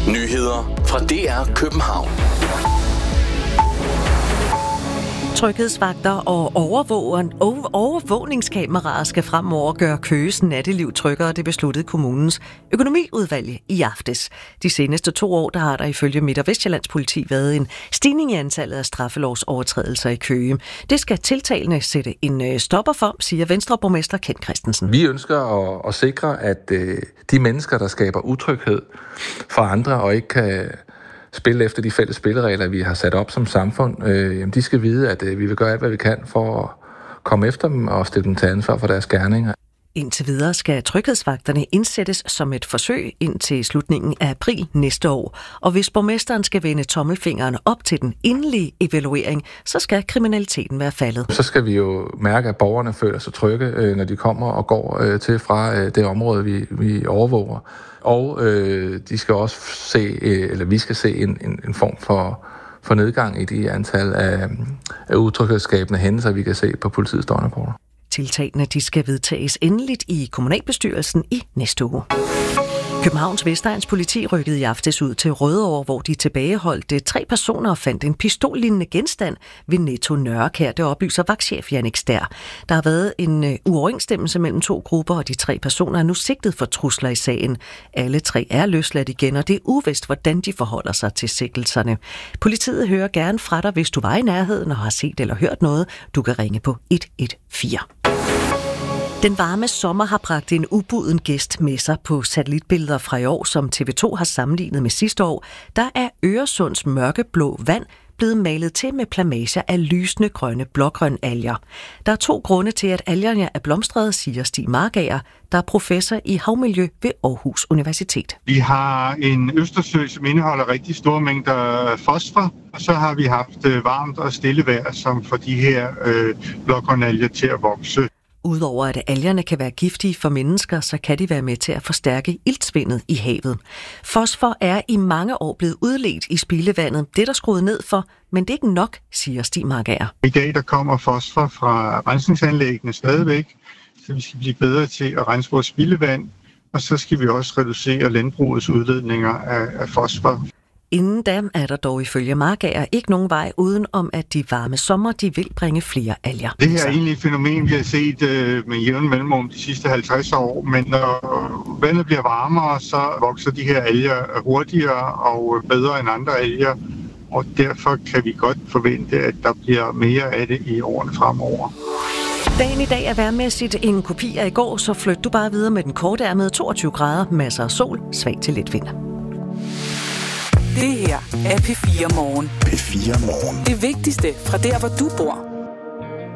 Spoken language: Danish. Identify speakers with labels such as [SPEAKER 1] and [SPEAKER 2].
[SPEAKER 1] Nyheder fra DR København.
[SPEAKER 2] Tryghedsvagter og overvågningskameraer skal fremover gøre Køges natteliv tryggere, det besluttede kommunens økonomiudvalg i aftes. De seneste 2 år, der har der ifølge Midt- og Vestjyllands politi været en stigning i antallet af straffelovsovertrædelser i Køge. Det skal tiltalende sætte en stopper for, siger Venstreborgmester Kent Christensen.
[SPEAKER 3] Vi ønsker at sikre, at de mennesker, der skaber utryghed for andre og ikke kan spille efter de fælles spilleregler, vi har sat op som samfund, de skal vide, at vi vil gøre alt, hvad vi kan for at komme efter dem og stille dem til ansvar for deres gerninger.
[SPEAKER 2] Indtil videre skal tryghedsvagterne indsættes som et forsøg indtil slutningen af april næste år. Og hvis borgmesteren skal vende tommelfingeren op til den endelige evaluering, så skal kriminaliteten være faldet.
[SPEAKER 3] Så skal vi jo mærke, at borgerne føler sig trygge, når de kommer og går til fra det område, vi overvåger. Og de skal også se, eller vi skal se en form for nedgang i de antal af utryghedsskabende hændelser, vi kan se på politiets døgnrapporter.
[SPEAKER 2] Tiltagene de skal vedtages endeligt i kommunalbestyrelsen i næste uge. Københavns Vestegns politi rykkede i aftes ud til Rødovre, hvor de tilbageholdte 3 personer og fandt en pistollignende genstand ved Netto Nørrekær. Det oplyser vagtchef Jannik Stær. Der har været en uoverensstemmelse mellem 2 grupper, og de 3 personer er nu sigtet for trusler i sagen. Alle 3 er løsladt igen, og det er uvist, hvordan de forholder sig til sigtelserne. Politiet hører gerne fra dig, hvis du var i nærheden og har set eller hørt noget. Du kan ringe på 114. Den varme sommer har bragt en ubuden gæst med sig på satellitbilleder fra i år, som TV2 har sammenlignet med sidste år. Der er Øresunds mørkeblå vand blevet malet til med plamager af lysende grønne blågrønalger. Der er 2 grunde til, at algerne er blomstrede, siger Stig Margager, der er professor i havmiljø ved Aarhus Universitet.
[SPEAKER 4] Vi har en Østersø, som indeholder rigtig store mængder fosfor, og så har vi haft varmt og stille vejr, som får de her blågrønalger til at vokse.
[SPEAKER 2] Udover at algerne kan være giftige for mennesker, så kan de være med til at forstærke iltsvindet i havet. Fosfor er i mange år blevet udledt i spildevandet. Det er der skruet ned for, men det er ikke nok, siger Stig Margager.
[SPEAKER 4] I dag der kommer fosfor fra rensningsanlæggene stadigvæk, så vi skal blive bedre til at rense vores spildevand, og så skal vi også reducere landbrugets udledninger af fosfor.
[SPEAKER 2] Inden da er der dog ifølge Margager ikke nogen vej uden om, at de varme sommer de vil bringe flere alger.
[SPEAKER 4] Det her er egentlig et fænomen, vi har set med jævn mellemrum de sidste 50 år, men når vandet bliver varmere, så vokser de her alger hurtigere og bedre end andre alger, og derfor kan vi godt forvente, at der bliver mere af det i årene fremover.
[SPEAKER 2] Dagen i dag er vejrmæssigt en kopi af i går, så flyt du bare videre med den kortærmede 22 grader, masser af sol, svag til lidt vind.
[SPEAKER 5] Det her er P4 Morgen.
[SPEAKER 1] P4 Morgen.
[SPEAKER 5] Det vigtigste fra der, hvor du bor.